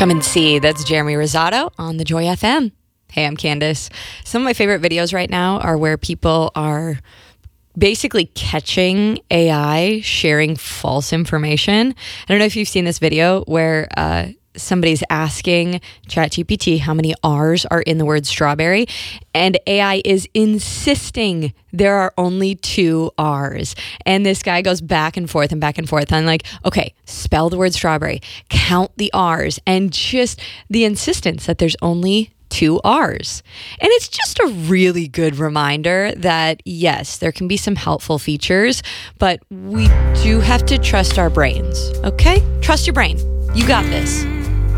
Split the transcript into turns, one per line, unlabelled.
Come and see. That's Jeremy Rosado on the Joy FM. Hey, I'm Candace. Some of my favorite videos right now are where people are basically catching AI sharing false information. I don't know if you've seen this video where somebody's asking ChatGPT how many R's are in the word strawberry, and AI is insisting there are only 2 R's. And this guy goes back and forth. I'm like, okay, spell the word strawberry, count the R's, and just the insistence that there's only 2 R's. And it's just a really good reminder that, yes, there can be some helpful features, but we do have to trust our brains, okay? Trust your brain. You got this.